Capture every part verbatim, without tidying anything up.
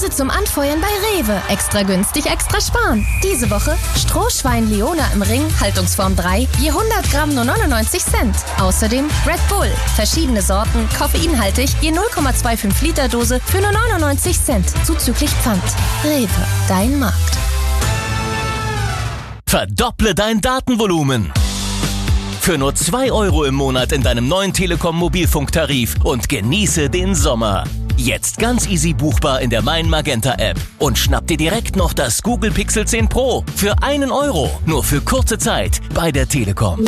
Käse zum Anfeuern bei Rewe. Extra günstig, extra sparen. Diese Woche Strohschwein Leona im Ring, Haltungsform drei, je hundert Gramm nur neunundneunzig Cent. Außerdem Red Bull, verschiedene Sorten, koffeinhaltig, je null Komma fünfundzwanzig Liter Dose für nur neunundneunzig Cent, zuzüglich Pfand. Rewe, dein Markt. Verdopple dein Datenvolumen. Für nur zwei Euro im Monat in deinem neuen Telekom-Mobilfunktarif und genieße den Sommer. Jetzt ganz easy buchbar in der Mein Magenta App. Und schnapp dir direkt noch das Google Pixel zehn Pro für einen Euro. Nur für kurze Zeit bei der Telekom.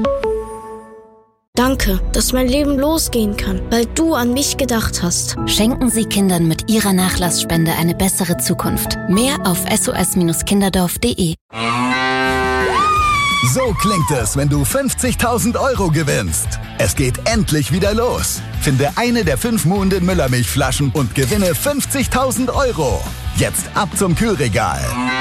Danke, dass mein Leben losgehen kann, weil du an mich gedacht hast. Schenken Sie Kindern mit Ihrer Nachlassspende eine bessere Zukunft. Mehr auf s o s kinderdorf punkt d e. So klingt es, wenn du fünfzigtausend Euro gewinnst. Es geht endlich wieder los. Finde eine der fünf Muhnden Müllermilchflaschen und gewinne fünfzigtausend Euro. Jetzt ab zum Kühlregal.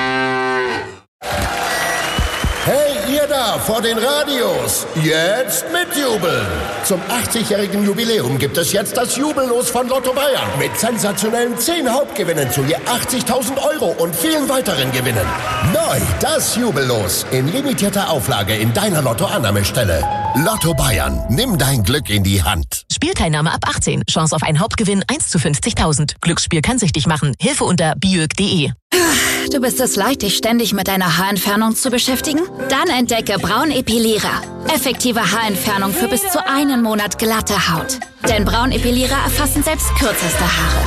Hey, ihr da vor den Radios, jetzt mitjubeln! Zum achtzigjährigen Jubiläum gibt es jetzt das Jubellos von Lotto Bayern mit sensationellen zehn Hauptgewinnen zu je achtzigtausend Euro und vielen weiteren Gewinnen. Neu das Jubellos in limitierter Auflage in deiner Lotto-Annahmestelle. Lotto Bayern, nimm dein Glück in die Hand. Spielteilnahme ab achtzehn. Chance auf einen Hauptgewinn eins zu fünfzigtausend. Glücksspiel kann süchtig machen. Hilfe unter biög punkt de. Du bist es leid, dich ständig mit deiner Haarentfernung zu beschäftigen? Dann entdecke Braun Epilierer. Effektive Haarentfernung für bis zu einen Monat glatte Haut. Denn Braun Epilierer erfassen selbst kürzeste Haare.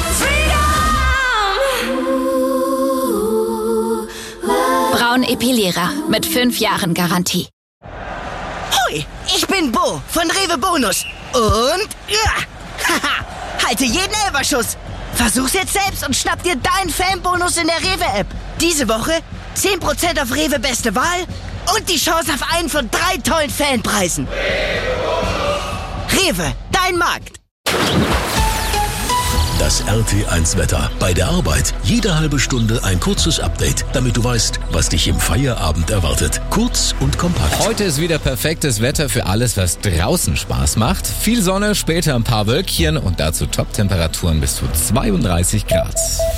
Braun Epilierer mit fünf Jahren Garantie. Hoi, ich bin Bo von Rewe Bonus. Und ja, haha, halte jeden Elferschuss. Versuch's jetzt selbst und schnapp dir deinen Fanbonus in der Rewe-App. Diese Woche zehn Prozent auf Rewe Beste Wahl und die Chance auf einen von drei tollen Fanpreisen. Rewe, dein Markt. Das R T eins Wetter. Bei der Arbeit jede halbe Stunde ein kurzes Update, damit du weißt, was dich im Feierabend erwartet. Kurz und kompakt. Heute ist wieder perfektes Wetter für alles, was draußen Spaß macht. Viel Sonne, später ein paar Wölkchen und dazu Top-Temperaturen bis zu zweiunddreißig Grad.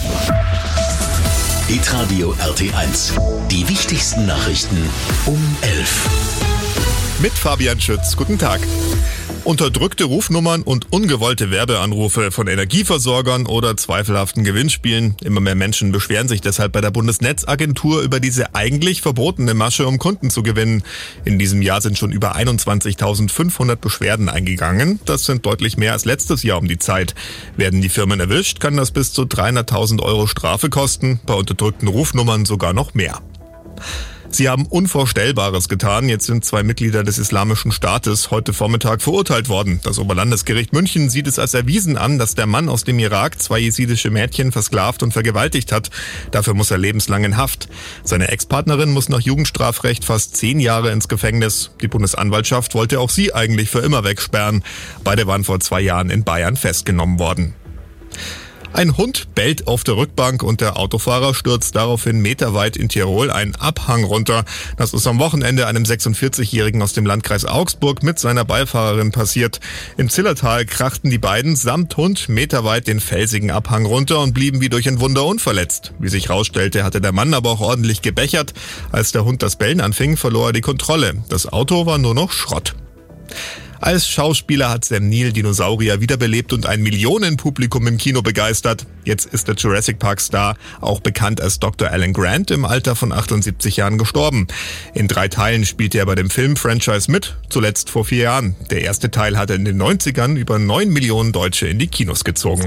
Hitradio R T eins. Die wichtigsten Nachrichten um elf. Mit Fabian Schütz. Guten Tag. Unterdrückte Rufnummern und ungewollte Werbeanrufe von Energieversorgern oder zweifelhaften Gewinnspielen. Immer mehr Menschen beschweren sich deshalb bei der Bundesnetzagentur über diese eigentlich verbotene Masche, um Kunden zu gewinnen. In diesem Jahr sind schon über einundzwanzigtausendfünfhundert Beschwerden eingegangen. Das sind deutlich mehr als letztes Jahr um die Zeit. Werden die Firmen erwischt, kann das bis zu dreihunderttausend Euro Strafe kosten. Bei unterdrückten Rufnummern sogar noch mehr. Sie haben Unvorstellbares getan. Jetzt sind zwei Mitglieder des Islamischen Staates heute Vormittag verurteilt worden. Das Oberlandesgericht München sieht es als erwiesen an, dass der Mann aus dem Irak zwei jesidische Mädchen versklavt und vergewaltigt hat. Dafür muss er lebenslang in Haft. Seine Ex-Partnerin muss nach Jugendstrafrecht fast zehn Jahre ins Gefängnis. Die Bundesanwaltschaft wollte auch sie eigentlich für immer wegsperren. Beide waren vor zwei Jahren in Bayern festgenommen worden. Ein Hund bellt auf der Rückbank und der Autofahrer stürzt daraufhin meterweit in Tirol einen Abhang runter. Das ist am Wochenende einem sechsundvierzigjährigen aus dem Landkreis Augsburg mit seiner Beifahrerin passiert. Im Zillertal krachten die beiden samt Hund meterweit den felsigen Abhang runter und blieben wie durch ein Wunder unverletzt. Wie sich rausstellte, hatte der Mann aber auch ordentlich gebechert. Als der Hund das Bellen anfing, verlor er die Kontrolle. Das Auto war nur noch Schrott. Als Schauspieler hat Sam Neill Dinosaurier wiederbelebt und ein Millionenpublikum im Kino begeistert. Jetzt ist der Jurassic Park-Star, auch bekannt als Doktor Alan Grant, im Alter von achtundsiebzig Jahren gestorben. In drei Teilen spielte er bei dem Film-Franchise mit, zuletzt vor vier Jahren. Der erste Teil hatte in den neunzigern über neun Millionen Deutsche in die Kinos gezogen.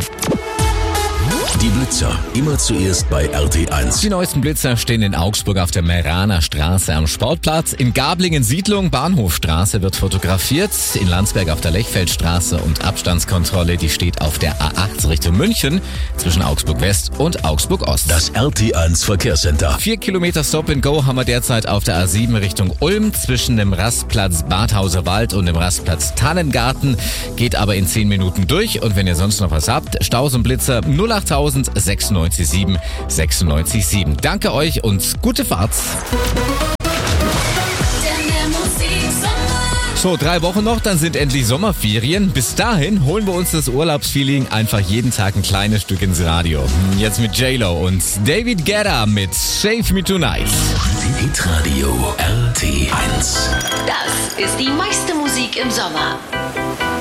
Die Blitzer, immer zuerst bei R T eins. Die neuesten Blitzer stehen in Augsburg auf der Meraner Straße am Sportplatz. In Gablingen Siedlung, Bahnhofstraße wird fotografiert. In Landsberg auf der Lechfeldstraße und Abstandskontrolle, die steht auf der A acht Richtung München zwischen Augsburg West und Augsburg Ost. Das R T eins Verkehrscenter. Vier Kilometer Stop and Go haben wir derzeit auf der A sieben Richtung Ulm zwischen dem Rastplatz Badhauser Wald und dem Rastplatz Tannengarten. Geht aber in zehn Minuten durch. Und wenn ihr sonst noch was habt, Staus und Blitzer null acht sechsundneunzig sieben sechsundneunzig sieben. Danke euch und gute Fahrt. So, drei Wochen noch, dann sind endlich Sommerferien. Bis dahin holen wir uns das Urlaubsfeeling einfach jeden Tag ein kleines Stück ins Radio. Jetzt mit J-Lo und David Guetta mit Save Me Tonight. Hitradio R T eins. Das ist die meiste Musik im Sommer.